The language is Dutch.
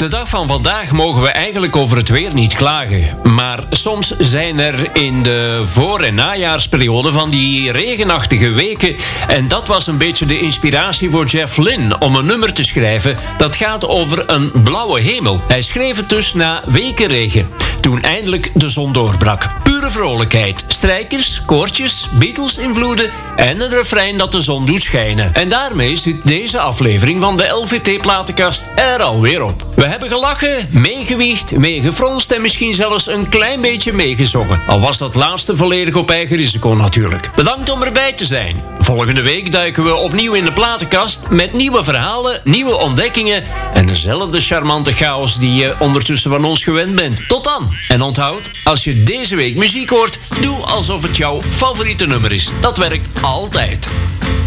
de dag van vandaag mogen we eigenlijk over het weer niet klagen. Maar soms zijn er in de voor- en najaarsperiode van die regenachtige weken. En dat was een beetje de inspiratie voor Jeff Lynne om een nummer te schrijven dat gaat over een blauwe hemel. Hij schreef het dus na weken regen, toen eindelijk de zon doorbrak. Pure vrolijkheid, strijkers, koortjes, Beatles-invloeden en een refrein dat de zon doet schijnen. En daarmee zit deze aflevering van de LVT-platenkast er alweer op. We hebben gelachen, meegewiegd, meegefronst en misschien zelfs een klein beetje meegezongen. Al was dat laatste volledig op eigen risico natuurlijk. Bedankt om erbij te zijn. Volgende week duiken we opnieuw in de platenkast met nieuwe verhalen, nieuwe ontdekkingen en dezelfde charmante chaos die je ondertussen van ons gewend bent. Tot dan! En onthoud, als je deze week muziek hoort, doe alsof het jouw favoriete nummer is. Dat werkt altijd.